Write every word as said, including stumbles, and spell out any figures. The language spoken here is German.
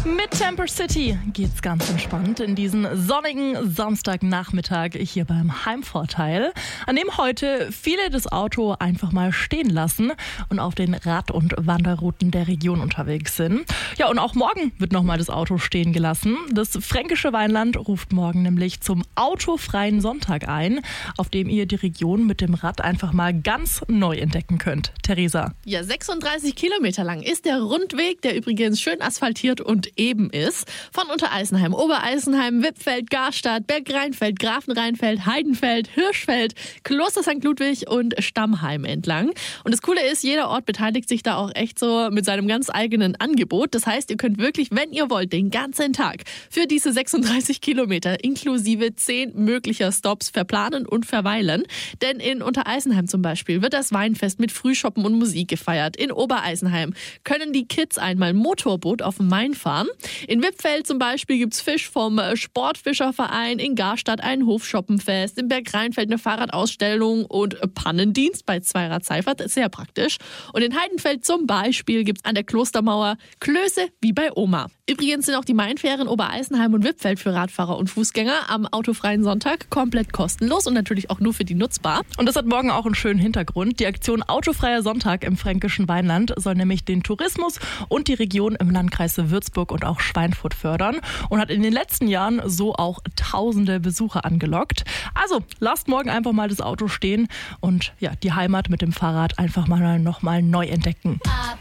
Mit Temper City geht's ganz entspannt in diesen sonnigen Samstagnachmittag hier beim Heimvorteil, an dem heute viele das Auto einfach mal stehen lassen und auf den Rad- und Wanderrouten der Region unterwegs sind. Ja, und auch morgen wird nochmal das Auto stehen gelassen. Das Fränkische Weinland ruft morgen nämlich zum autofreien Sonntag ein, auf dem ihr die Region mit dem Rad einfach mal ganz neu entdecken könnt. Theresa. Ja, sechsunddreißig Kilometer lang ist der Rundweg, der übrigens schön asphaltiert und eben ist. Von Untereisenheim, Obereisenheim, Wippfeld, Garstadt, Bergrheinfeld, Grafenrheinfeld, Heidenfeld, Hirschfeld, Kloster Sankt Ludwig und Stammheim entlang. Und das Coole ist, jeder Ort beteiligt sich da auch echt so mit seinem ganz eigenen Angebot. Das heißt, ihr könnt wirklich, wenn ihr wollt, den ganzen Tag für diese sechsunddreißig Kilometer inklusive zehn möglicher Stops verplanen und verweilen. Denn in Untereisenheim zum Beispiel wird das Weinfest mit Frühschoppen und Musik gefeiert. In Obereisenheim können die Kids einmal Motorboot auf dem Main fahren. In Wippfeld zum Beispiel gibt's Fisch vom Sportfischerverein, in Garstadt ein Hofschoppenfest, in Bergrheinfeld eine Fahrradausstellung und Pannendienst bei Zweirad-Seifert, sehr praktisch. Und in Heidenfeld zum Beispiel gibt's an der Klostermauer Klöße wie bei Oma. Übrigens sind auch die Mainfähren Obereisenheim und Wippfeld für Radfahrer und Fußgänger am autofreien Sonntag komplett kostenlos und natürlich auch nur für die nutzbar. Und das hat morgen auch einen schönen Hintergrund. Die Aktion Autofreier Sonntag im Fränkischen Weinland soll nämlich den Tourismus und die Region im Landkreis Würzburg und auch Schweinfurt fördern und hat in den letzten Jahren so auch tausende Besucher angelockt. Also lasst morgen einfach mal das Auto stehen und ja, die Heimat mit dem Fahrrad einfach mal noch mal neu entdecken. Ab